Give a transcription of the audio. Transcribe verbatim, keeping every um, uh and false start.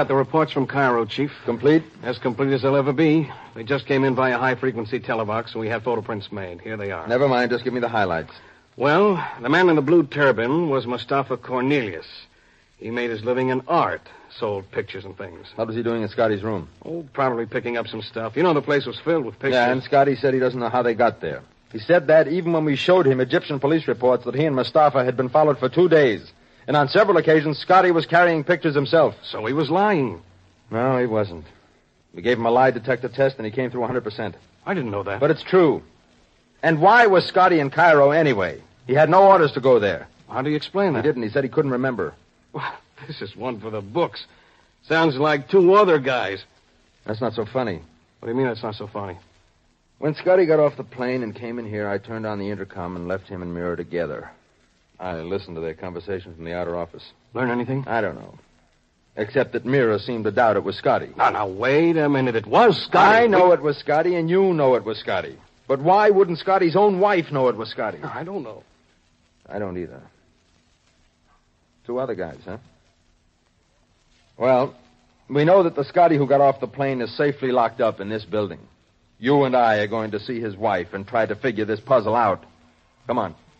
got the reports from Cairo, Chief. Complete? As complete as they'll ever be. They just came in via high-frequency telebox, and we have photo-prints made. Here they are. Never mind. Just give me the highlights. Well, the man in the blue turban was Mustafa Cornelius. He made his living in art, sold pictures and things. What was he doing in Scotty's room? Oh, probably picking up some stuff. You know, the place was filled with pictures. Yeah, and Scotty said he doesn't know how they got there. He said that even when we showed him Egyptian police reports that he and Mustafa had been followed for two days. And on several occasions, Scotty was carrying pictures himself. So he was lying. No, he wasn't. We gave him a lie detector test, and he came through one hundred percent. I didn't know that. But it's true. And why was Scotty in Cairo anyway? He had no orders to go there. How do you explain that? He didn't. He said he couldn't remember. Well, this is one for the books. Sounds like two other guys. That's not so funny. What do you mean that's not so funny? When Scotty got off the plane and came in here, I turned on the intercom and left him and Mira together. I listened to their conversation from the outer office. Learn anything? I don't know. Except that Mira seemed to doubt it was Scotty. Now, now, wait a minute. It was Scotty. I know we... it was Scotty, and you know it was Scotty. But why wouldn't Scotty's own wife know it was Scotty? I don't know. I don't either. Two other guys, huh? Well, we know that the Scotty who got off the plane is safely locked up in this building. You and I are going to see his wife and try to figure this puzzle out. Come on.